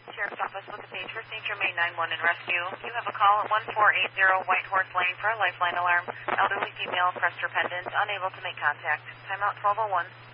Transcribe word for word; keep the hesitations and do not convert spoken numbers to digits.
Sheriff's Office with the page for Saint Germain nine one and rescue. You have a call at one four eight zero White Horse Lane for a lifeline alarm. Elderly female pressed her pendant, unable to make contact. Timeout twelve oh one.